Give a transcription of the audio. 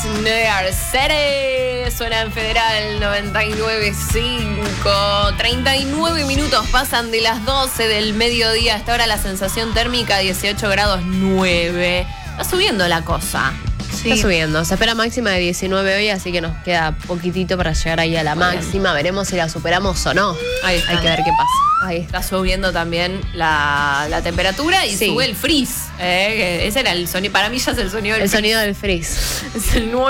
New City. Suena en Federal 99.5. 39 minutos pasan de las 12 del mediodía. Hasta ahora la sensación térmica 18 grados 9. Está subiendo la cosa. Sí. Está subiendo. Se espera máxima de 19 hoy, así que nos queda poquitito para llegar ahí a la máxima. Veremos si la superamos o no. Hay que ver qué pasa. Ahí está subiendo también la temperatura y sube el frizz. Ese era el sonido. Para mí ya es el sonido del frizz. El sonido del frizz. Es el nuevo